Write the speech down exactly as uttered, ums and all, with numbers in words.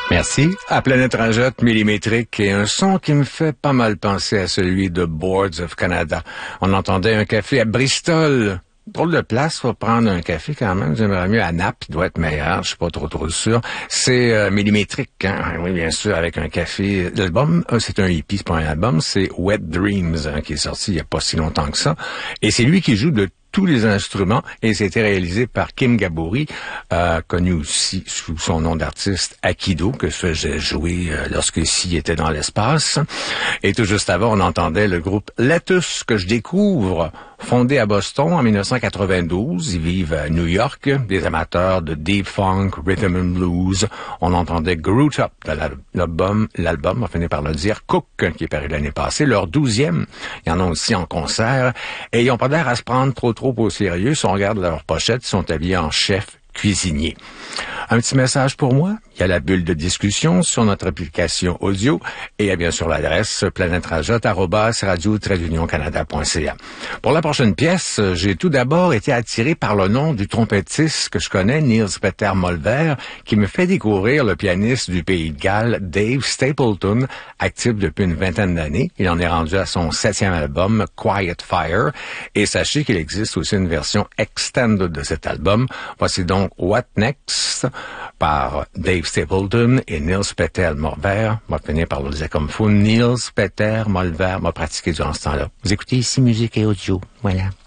Merci. À Planète Rajotte millimétrique et un son qui me fait pas mal penser à celui de Boards of Canada. On entendait un café à Bristol. Drôle de place, faut prendre un café quand même. J'aimerais mieux à Naples, il doit être meilleur, je suis pas trop trop sûr. C'est euh, millimétrique, hein? Oui, bien sûr, avec un café. L'album, euh, c'est un hippie, c'est pas un album, c'est Wet Dreams, hein, qui est sorti il y a pas si longtemps que ça. Et c'est lui qui joue de tous les instruments, et c'était réalisé par Kim Gabouri, euh, connu aussi sous son nom d'artiste Akido, que faisait jouer euh, lorsque-ci était dans l'espace. Et tout juste avant, on entendait le groupe Lettuce, que je découvre, fondé à Boston en dix-neuf cent quatre-vingt-douze. Ils vivent à New York, des amateurs de deep funk, rhythm and blues. On entendait Groot Up de l'album, l'album, on finit par le dire, Cook, qui est paru l'année passée, leur douzième. Il y en a aussi en concert. Et ils n'ont pas l'air à se prendre trop trop au sérieux. Si on regarde leur pochette, ils sont habillés en chef cuisinier. Un petit message pour moi. Il y a la bulle de discussion sur notre application audio et il y a bien sûr l'adresse planète-rajotte arobase radio tiret union canada point c a. Pour la prochaine pièce, j'ai tout d'abord été attiré par le nom du trompettiste que je connais, Niels Peter Molver, qui me fait découvrir le pianiste du Pays de Galles, Dave Stapleton, actif depuis une vingtaine d'années. Il en est rendu à son septième album, Quiet Fire, et sachez qu'il existe aussi une version extended de cet album. Voici donc What Next par Dave Stapleton et Niels Peter Molver. Moi, je finir par le dire comme fou. Niels Peter Molver m'a pratiqué durant ce temps-là. Vous écoutez ici Musique et Audio. Voilà.